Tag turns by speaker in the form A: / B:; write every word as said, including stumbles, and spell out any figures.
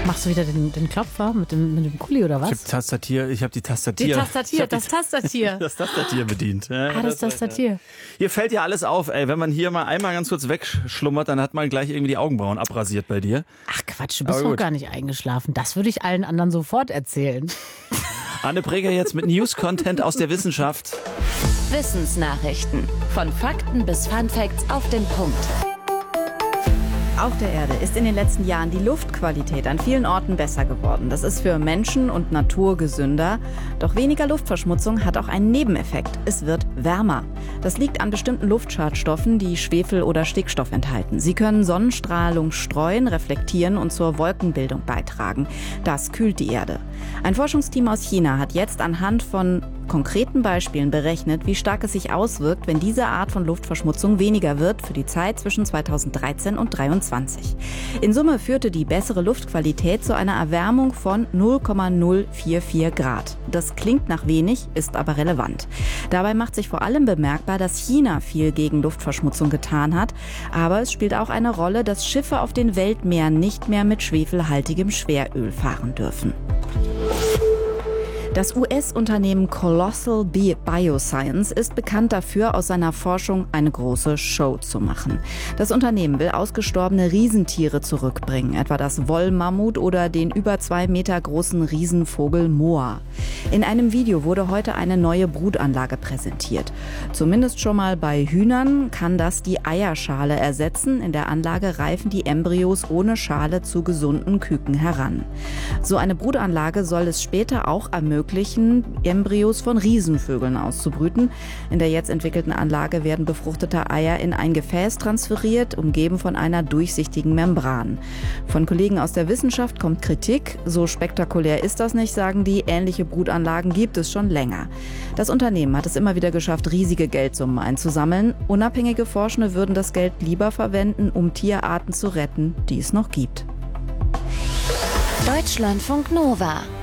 A: Machst du wieder den, den Klopfer mit dem, mit dem Kuli oder was?
B: Ich habe Tastatier, ich habe die Tastatier.
A: Die Tastatier, das
B: die,
A: Tastatier.
B: Das Tastatier bedient. Ja,
A: ah, das, das Tastatier.
B: Hier fällt ja alles auf, ey. Wenn man hier mal einmal ganz kurz wegschlummert, dann hat man gleich irgendwie die Augenbrauen abrasiert bei dir.
A: Ach Quatsch, du bist doch gar nicht eingeschlafen. Das würde ich allen anderen sofort erzählen.
B: Anne Breger jetzt mit News-Content aus der Wissenschaft.
C: Wissensnachrichten. Von Fakten bis Funfacts auf den Punkt.
D: Auf der Erde ist in den letzten Jahren die Luftqualität an vielen Orten besser geworden. Das ist für Menschen und Natur gesünder. Doch weniger Luftverschmutzung hat auch einen Nebeneffekt. Es wird wärmer. Das liegt an bestimmten Luftschadstoffen, die Schwefel oder Stickstoff enthalten. Sie können Sonnenstrahlung streuen, reflektieren und zur Wolkenbildung beitragen. Das kühlt die Erde. Ein Forschungsteam aus China hat jetzt anhand von konkreten Beispielen berechnet, wie stark es sich auswirkt, wenn diese Art von Luftverschmutzung weniger wird für die Zeit zwischen zweitausenddreizehn und zweitausenddreiundzwanzig. In Summe führte die bessere Luftqualität zu einer Erwärmung von null Komma null vier vier Grad. Das klingt nach wenig, ist aber relevant. Dabei macht sich vor allem bemerkbar, dass China viel gegen Luftverschmutzung getan hat. Aber es spielt auch eine Rolle, dass Schiffe auf den Weltmeeren nicht mehr mit schwefelhaltigem Schweröl fahren dürfen. Das U S-Unternehmen Colossal Bioscience ist bekannt dafür, aus seiner Forschung eine große Show zu machen. Das Unternehmen will ausgestorbene Riesentiere zurückbringen, etwa das Wollmammut oder den über zwei Meter großen Riesenvogel Moa. In einem Video wurde heute eine neue Brutanlage präsentiert. Zumindest schon mal bei Hühnern kann das die Eierschale ersetzen. In der Anlage reifen die Embryos ohne Schale zu gesunden Küken heran. So eine Brutanlage soll es später auch ermöglichen, Embryos von Riesenvögeln auszubrüten. In der jetzt entwickelten Anlage werden befruchtete Eier in ein Gefäß transferiert, umgeben von einer durchsichtigen Membran. Von Kollegen aus der Wissenschaft kommt Kritik. So spektakulär ist das nicht, sagen die. Ähnliche Brutanlagen gibt es schon länger. Das Unternehmen hat es immer wieder geschafft, riesige Geldsummen einzusammeln. Unabhängige Forschende würden das Geld lieber verwenden, um Tierarten zu retten, die es noch gibt.
C: Deutschlandfunk Nova